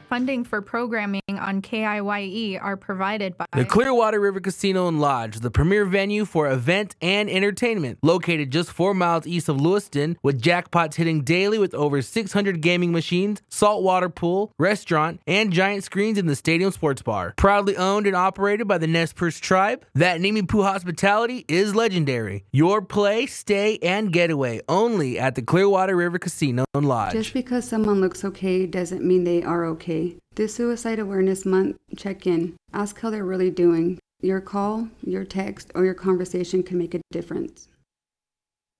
Funding for programming on KIYE are provided by the Clearwater River Casino and Lodge, the premier venue for event and entertainment, located just 4 miles east of Lewiston, with jackpots hitting daily with over 600 gaming machines, saltwater pool, restaurant, and giant screens in the stadium sports bar. Proudly owned and operated by the Nez Perce tribe, that Nimiipuu hospitality is legendary. Your play, stay, and getaway only at the Clearwater River Casino and Lodge. Just because someone looks okay doesn't mean they are okay. This Suicide Awareness Month, check in. Ask how they're really doing. Your call, your text, or your conversation can make a difference.